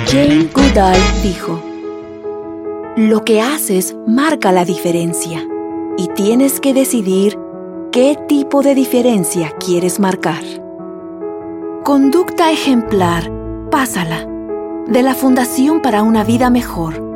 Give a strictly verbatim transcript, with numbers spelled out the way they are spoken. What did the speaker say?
Jane Goodall dijo: "Lo que haces marca la diferencia y tienes que decidir qué tipo de diferencia quieres marcar". Conducta ejemplar, Pásala, de la Fundación para una Vida Mejor.